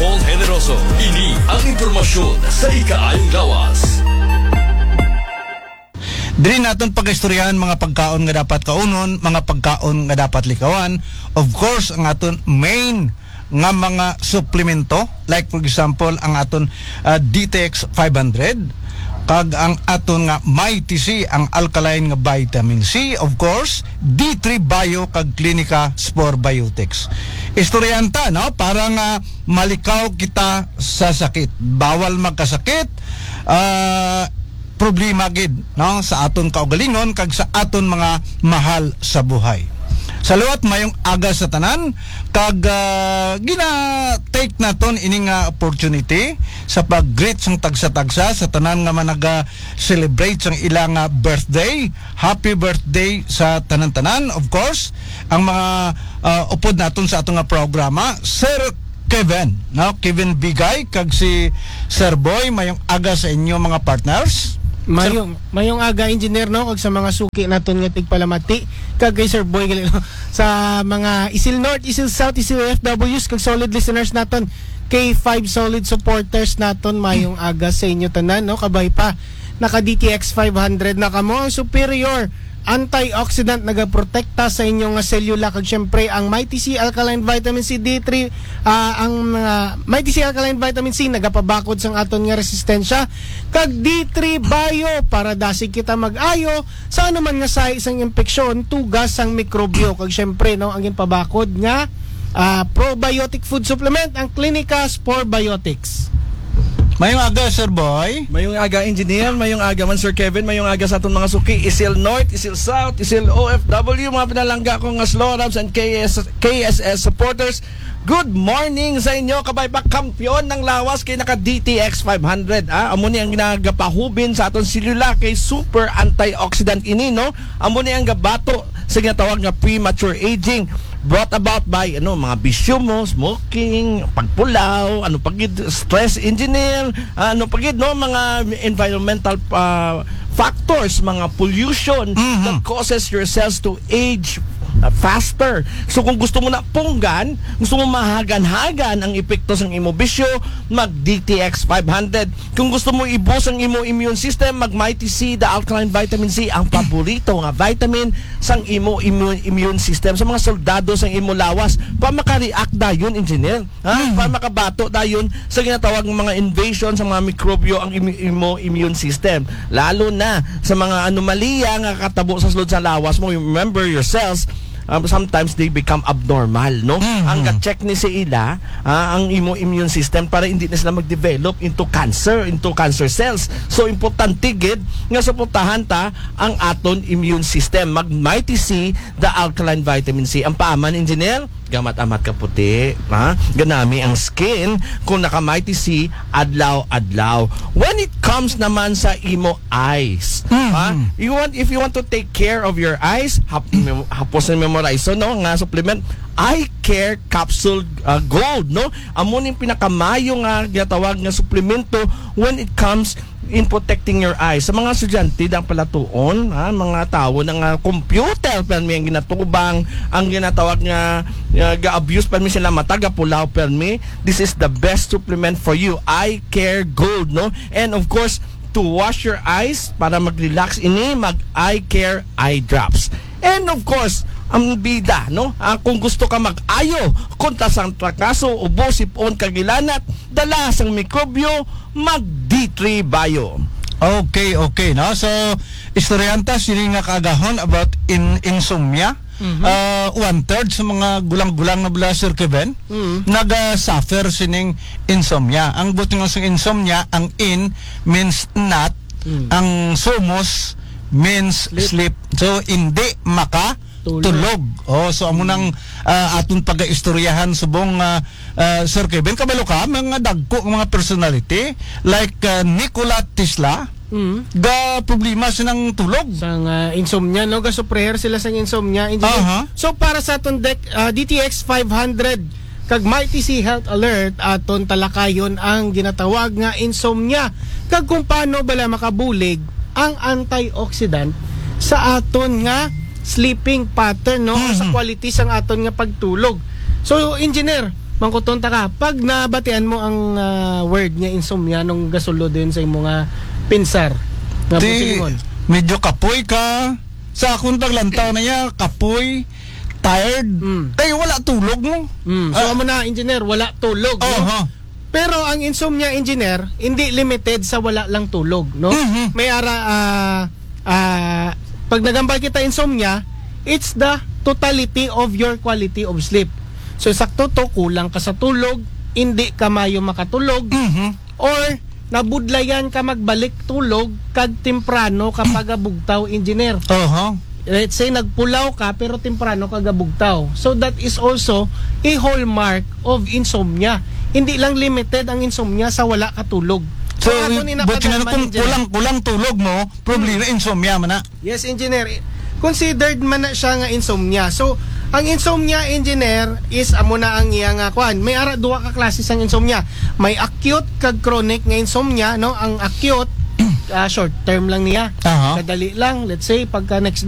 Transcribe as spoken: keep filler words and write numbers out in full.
Paul Generoso. Ini ang impormasyon sa ikaayong lawas. Dili naton pag-istoryahan mga pagkaon nga dapat kaunon, mga pagkaon nga dapat likawan. Of course, ang aton main nga mga suplemento, like for example, ang aton uh, D T X five hundred, kag ang aton nga Mighty C, ang alkaline nga vitamin C, of course, D three Bio kag Clinica Spore Biotics. Istoryahan ta, no? Para nga malikaw kita sa sakit. Bawal magkasakit. Ah... Uh, problema gid, no, sa aton kaugalingon kag sa aton mga mahal sa buhay. Sa luwat mayong aga sa tanan kag uh, gina take naton ini nga opportunity sa pag-greet sang tagsa-tagsa sa tanan nga managa celebrate sang ilang uh, birthday. Happy birthday sa tanan-tanan. Of course, ang mga uh, upod naton sa atong nga programa, Sir Kevin, no, Kevin Bigay kag si Sir Boy, mayong aga sa inyo mga partners. Mayong mayong aga engineer, no, kag sa mga suki naton nga tigpalamati kag kay Sir Boy gali, no, sa mga Isil North, Isil South, Isil O F Ws kag solid listeners naton, K five solid supporters naton, mayong aga sa inyo tanan, no. Kabay pa naka D T X five hundred na kamo, ang superior antioxidant nagaprotekta sa inyong selula kag syempre ang Mighty C alkaline vitamin C D three, uh, ang uh, Mighty C alkaline vitamin C nagapabakod sang aton nga resistensya kag D three Bio para dasig kita mag-ayo sa anuman nga say isang impeksyon, tugas sang mikrobyo kag syempre, no, ang pabakod nga uh, probiotic food supplement, ang Clinica Spore Biotics. Mayong aga, Sir Boy. Mayong aga, engineer. Mayong aga man, Sir Kevin. Mayong aga sa atong mga suki. Isil North, Isil South, Isil O F W, mga pinalangga ko nga Slorabs and K S, K S S supporters. Good morning sa inyo. Kabay pa, kampiyon ng lawas kay naka D T X five hundred. Ah, amo ni ang ginagapahubin sa aton selula kay super antioxidant ini, no? Amo ni ang gabato sa ginatawag nga premature aging, brought about by ano, mga bisyo mo, smoking, pagpulaw, ano pagid stress engineer, ano pagid, no, mga environmental uh, factors, mga pollution, mm-hmm, that causes your cells to age uh, faster. So kung gusto mo na punggan, gusto mo mahagan-hagan ang epekto ng imo bisyo, mag D T X five hundred. Kung gusto mo i-boost ang imo immune system, mag Mighty C, the alkaline vitamin C, ang paborito nga vitamin sang imo immune, immune system sa mga soldado sang imo lawas pa maka-react dayon, engineer, ha? Mm. Pa makabato dayon sa ginatawag ng mga invasion sa mga mikrobyo ang imo, imo immune system, lalo na sa mga anomalya nga katabo sa sulod sa lawas mo. Remember, your cells Um, sometimes they become abnormal, no? Mm-hmm. Ang ga-check ni si ila, uh, ang imo immune system para hindi na sila mag-develop into cancer, into cancer cells. So importante gid nga suportahan ta ang aton immune system. Mag Mighty C, the alkaline vitamin C. Ang paaman, engineer, gamat-amat ka puti, ha? Ganami ang skin kung naka Mighty C adlaw-adlaw. When it comes naman sa imo eyes, mm-hmm, ha? You want, if you want to take care of your eyes, hap, hapos na memorize, so, no, nga supplement, Eye Care Capsule uh, Gold, no? Amo ning pinakamayo nga ginatawag nga suplemento when it comes in protecting your eyes. Sa mga estudyante dang palatuon, ha, mga tao ng uh, computer permi ang ginatubang, ang ginatawag nga uh, ga-abuse permi sila mata, gapulaw permi. This is the best supplement for you, Eye Care Gold, no? And of course, to wash your eyes para mag-relax ini, mag Eye Care Eye Drops. And of course, ang bida, no? Ah, kung gusto ka mag-ayo kontra sang trakaso, ubo, sipon, kagilanat, dala sang mikrobyo, mag D three Bio. Okay, okay, no? So, istoryanta sini nga kaagahon about in insomnia. Mm-hmm. Uh, one-third sa mga gulang-gulang na bula, Sir Kevin, mm-hmm, naga-suffer sining insomnia. Ang buti nga sa insomnia, ang in means not, mm-hmm, ang somos means sleep. sleep. So, hindi maka tulog. tulog. Oh, so amo nang uh, aton pag-istoryahan subong uh, uh, Sir Kevin, kabalo ka mga dagko mga personality like uh, Nikola Tesla. Mm. Ga problema sinang tulog sang uh, insomnia, no, ga suppreher sila sang insomnia, uh-huh. So para sa aton uh, D T X five hundred kag Mighty C Health Alert, aton talakayon ang ginatawag nga insomnia kag kung paano bala makabulig ang antioxidant sa aton nga sleeping pattern, no, mm-hmm, sa quality sang aton nga pagtulog. So engineer, mangkutonta ka. Pag nabatian mo ang ah, word nga insomnia nung gasulo din sa imong nga pinsar. Nga Di, busilingon. medyo kapoy ka. Sa akong taglantaw na niya, kapoy, tired. Mm. Kaya wala tulog mo. Mm. So amo na engineer, wala tulog, no? Oo. Pero ang insomnia engineer, hindi limited sa wala lang tulog, no? Mhm. May ara ah ah, pag nagambal kita insomnia, it's the totality of your quality of sleep. So sakto to, kulang ka sa tulog, hindi ka mayo makatulog, Mhm. or nabudlayan ka magbalik tulog kag temprano kapag abugtaw engineer. Oo. Let's say nagpulaw ka pero temprano ka gabugtaw. So that is also a hallmark of insomnia. Hindi lang limited ang insomnia sa wala katulog. So, ato ni but yun, nakadalman, kung engineer. kulang-kulang tulog mo, problema, insomnia man na. Yes, engineer. Considered man na siya nga insomnia. So, ang insomnia engineer is amo na ang iya nga kwan. May ara duha ka klase sang insomnia. May acute kag chronic nga insomnia, no? Ang acute ah, short term lang niya. Aha. Kadali lang, let's say pagka next